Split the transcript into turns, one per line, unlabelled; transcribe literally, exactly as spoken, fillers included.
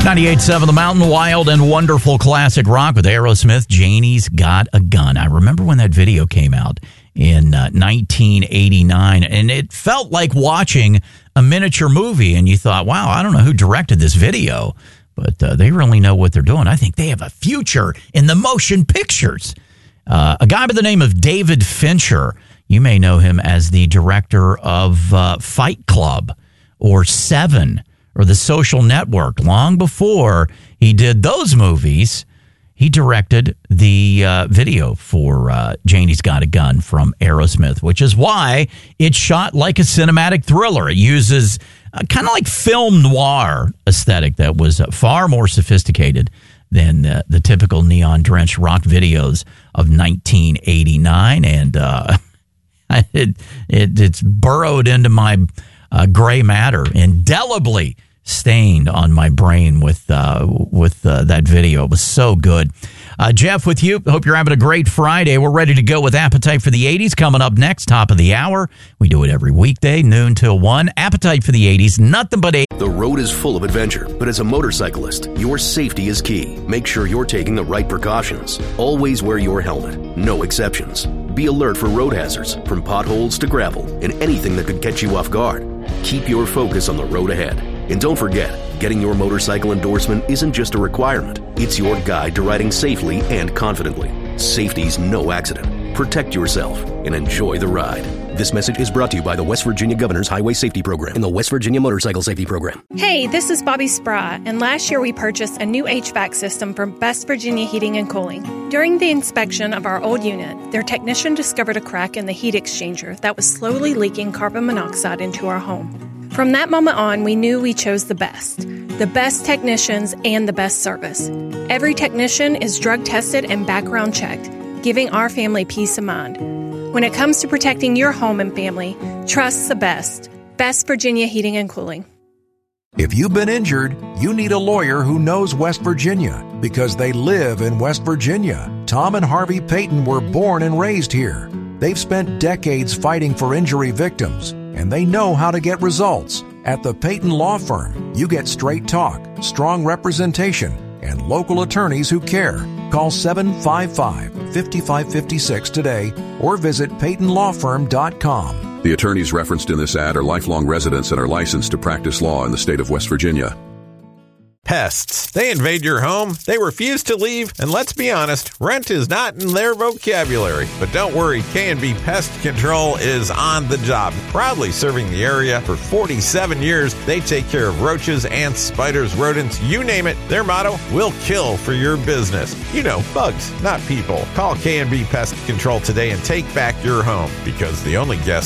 ninety-eight point seven The Mountain, wild and wonderful classic rock with Aerosmith, Janie's Got a Gun. I remember when that video came out in uh, nineteen eighty-nine, and it felt like watching a miniature movie, and you thought, wow, I don't know who directed this video, but uh, they really know what they're doing. I think they have a future in the motion pictures. Uh, a guy by the name of David Fincher, you may know him as the director of uh, Fight Club or Seven or The Social Network. Long before he did those movies, he directed the uh, video for uh, Janie's Got a Gun from Aerosmith, which is why it's shot like a cinematic thriller. It uses uh, kind of like film noir aesthetic that was uh, far more sophisticated than uh, the typical neon-drenched rock videos of nineteen eighty-nine. And uh, it, it it's burrowed into my uh, gray matter, indelibly stained on my brain with uh, with uh, that video. It was so good. Uh, Jeff, with you. Hope you're having a great Friday. We're ready to go with Appetite for the eighties coming up next, top of the hour. We do it every weekday, noon till one. Appetite for the eighties, nothing but eighties.
The road is full of adventure, but as a motorcyclist, your safety is key. Make sure you're taking the right precautions. Always wear your helmet. No exceptions. Be alert for road hazards, from potholes to gravel, and anything that could catch you off guard. Keep your focus on the road ahead. And don't forget, getting your motorcycle endorsement isn't just a requirement. It's your guide to riding safely and confidently. Safety's no accident. Protect yourself and enjoy the ride. This message is brought to you by the West Virginia Governor's Highway Safety Program and the West Virginia Motorcycle Safety Program.
Hey, this is Bobby Spry, and last year we purchased a new H V A C system from West Virginia Heating and Cooling. During the inspection of our old unit, their technician discovered a crack in the heat exchanger that was slowly leaking carbon monoxide into our home. From that moment on, we knew we chose the best. The best technicians and the best service. Every technician is drug tested and background checked, giving our family peace of mind. When it comes to protecting your home and family, trust the best. West Virginia Heating and Cooling.
If you've been injured, you need a lawyer who knows West Virginia because they live in West Virginia. Tom and Harvey Payton were born and raised here. They've spent decades fighting for injury victims, and they know how to get results. At the Payton Law Firm, you get straight talk, strong representation, and local attorneys who care. Call seven five five, five five five six today or visit payton law firm dot com.
The attorneys referenced in this ad are lifelong residents and are licensed to practice law in the state of West Virginia.
Pests. They invade your home, they refuse to leave, and let's be honest, rent is not in their vocabulary. But don't worry, K and B Pest Control is on the job. Proudly serving the area for forty-seven years, they take care of roaches, ants, spiders, rodents, you name it. Their motto, we'll kill for your business. You know, bugs, not people. Call K and B Pest Control today and take back your home, because the only guest